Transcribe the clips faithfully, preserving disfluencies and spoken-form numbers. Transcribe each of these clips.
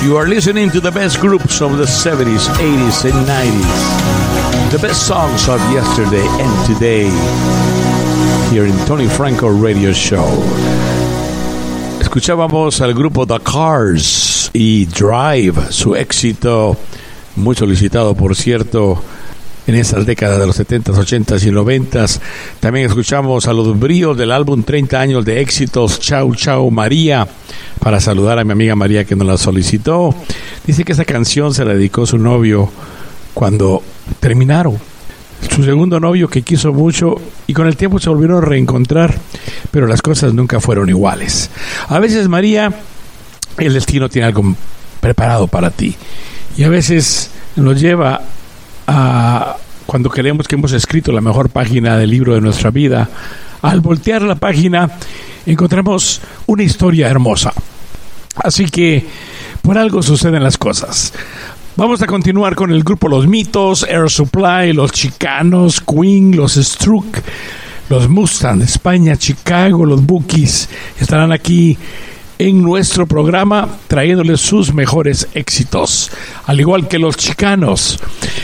You are listening to the best groups of the seventies, eighties, and nineties. The best songs of yesterday and today. Here in Tony Franco Radio Show. Escuchábamos al grupo The Cars y Drive, su éxito, muy solicitado por cierto, en esas décadas de los setentas, ochentas y noventas. También escuchamos a los Bríos del álbum treinta años de éxitos, Chau Chau María, para saludar a mi amiga María que nos la solicitó. Dice que esa canción se la dedicó a su novio cuando terminaron. Su segundo novio que quiso mucho y con el tiempo se volvieron a reencontrar, pero las cosas nunca fueron iguales. A veces, María, el destino tiene algo preparado para ti y a veces nos lleva a, cuando creemos que hemos escrito la mejor página del libro de nuestra vida, al voltear la página encontramos una historia hermosa. Así que por algo suceden las cosas. Vamos a continuar con el grupo Los Mitos, Air Supply, Los Chicanos, Queen, Los Struck, Los Mustang, España, Chicago, Los Bookies. Estarán aquí en nuestro programa trayéndoles sus mejores éxitos, al igual que Los Chicanos.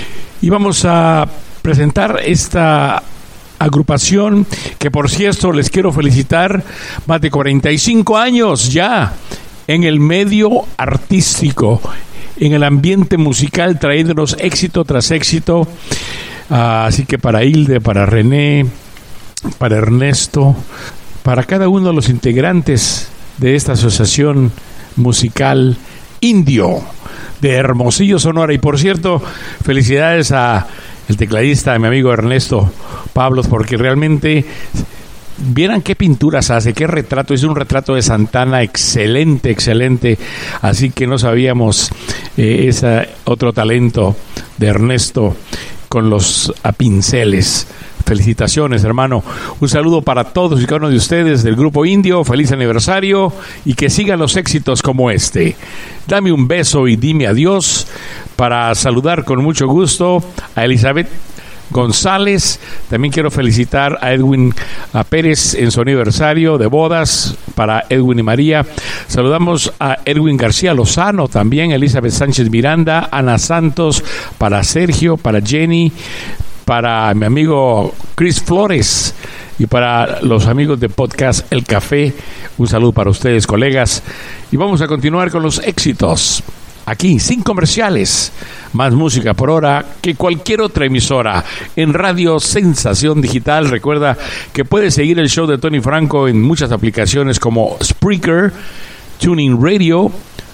Y vamos a presentar esta agrupación que, por cierto, les quiero felicitar, más de cuarenta y cinco años ya en el medio artístico, en el ambiente musical, trayéndonos éxito tras éxito. Uh, así que para Hilde, para René, para Ernesto, para cada uno de los integrantes de esta asociación musical Indio de Hermosillo, Sonora. Y por cierto, felicidades a el tecladista, a mi amigo Ernesto Pablos, porque realmente vieran qué pinturas hace, qué retrato. Es un retrato de Santana excelente, excelente. Así que no sabíamos eh, ese otro talento de Ernesto con los a pinceles. Felicitaciones, hermano. Un saludo para todos y cada uno de ustedes del Grupo Indio. Feliz aniversario y que sigan los éxitos como este. Dame un beso y dime adiós, para saludar con mucho gusto a Elizabeth González. También quiero felicitar a Edwin a Pérez en su aniversario de bodas, para Edwin y María. Saludamos a Edwin García Lozano también, Elizabeth Sánchez Miranda, Ana Santos, para Sergio, para Jenny, para mi amigo Chris Flores y para los amigos de Podcast El Café. Un saludo para ustedes, colegas. Y vamos a continuar con los éxitos. Aquí, sin comerciales, más música por hora que cualquier otra emisora en Radio Sensación Digital. Recuerda que puedes seguir el show de Tony Franco en muchas aplicaciones como Spreaker, Tuning Radio,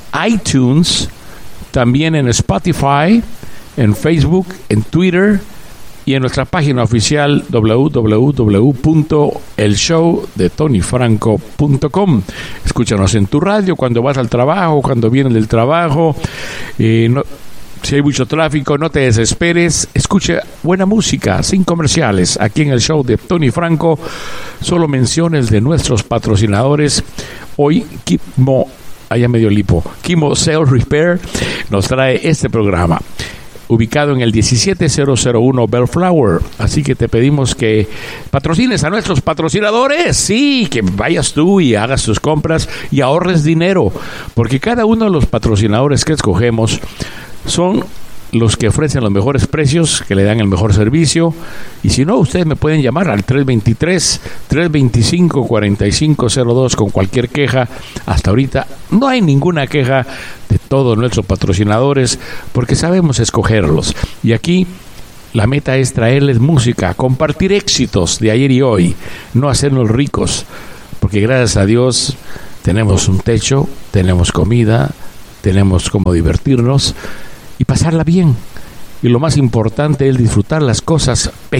iTunes, también en Spotify, en Facebook, en Twitter y en nuestra página oficial w w w punto el show de tony franco punto com. Escúchanos en tu radio cuando vas al trabajo, cuando vienes del trabajo. Eh, no, si hay mucho tráfico, no te desesperes. Escucha buena música, sin comerciales, aquí en el show de Tony Franco. Solo menciones de nuestros patrocinadores. Hoy, Kimo, allá medio lipo, Kimo Sales Repair nos trae este programa, ubicado en el diecisiete mil uno Bellflower. Así que te pedimos que patrocines a nuestros patrocinadores. Sí, que vayas tú y hagas tus compras y ahorres dinero, porque cada uno de los patrocinadores que escogemos son los que ofrecen los mejores precios, que le dan el mejor servicio. Y si no, ustedes me pueden llamar al tres dos tres, tres dos cinco, cuatro cinco cero dos con cualquier queja. Hasta ahorita no hay ninguna queja de todos nuestros patrocinadores, porque sabemos escogerlos. Y aquí la meta es traerles música, compartir éxitos de ayer y hoy, no hacernos ricos, porque gracias a Dios tenemos un techo, tenemos comida, tenemos cómo divertirnos y pasarla bien. Y lo más importante es disfrutar las cosas pequeñas